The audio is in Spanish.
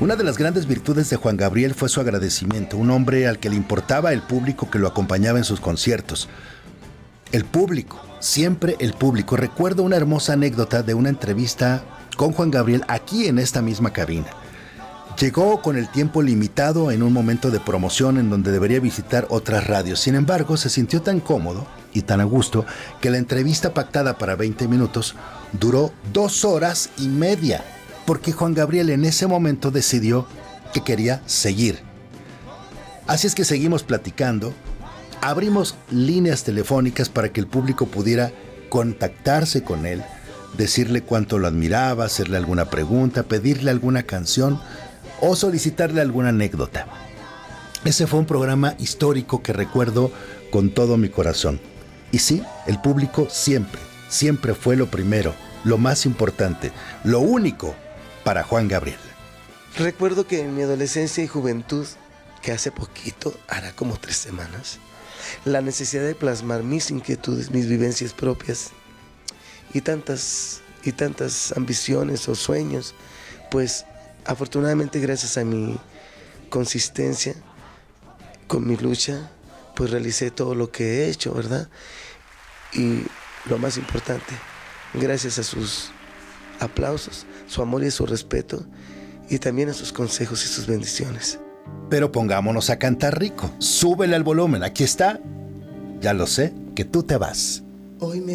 Una de las grandes virtudes de Juan Gabriel fue su agradecimiento, un hombre al que le importaba el público que lo acompañaba en sus conciertos. El público, siempre el público. Recuerdo una hermosa anécdota de una entrevista con Juan Gabriel aquí en esta misma cabina. Llegó con el tiempo limitado en un momento de promoción en donde debería visitar otras radios. Sin embargo, se sintió tan cómodo y tan a gusto que la entrevista pactada para 20 minutos duró 2 horas y media, porque Juan Gabriel en ese momento decidió que quería seguir. Así es que seguimos platicando, abrimos líneas telefónicas para que el público pudiera contactarse con él, decirle cuánto lo admiraba, hacerle alguna pregunta, pedirle alguna canción o solicitarle alguna anécdota. Ese fue un programa histórico que recuerdo con todo mi corazón. Y sí, el público siempre fue lo primero, lo más importante, lo único para Juan Gabriel. Recuerdo que en mi adolescencia y juventud, que hace poquito, hará como 3 semanas, la necesidad de plasmar mis inquietudes, mis vivencias propias y tantas ambiciones o sueños, pues afortunadamente gracias a mi consistencia, con mi lucha, pues realicé todo lo que he hecho, ¿verdad? Y lo más importante, gracias a sus aplausos, su amor y su respeto, y también a sus consejos y sus bendiciones. Pero pongámonos a cantar rico. Súbele al volumen. Aquí está. Ya lo sé, que tú te vas. Hoy me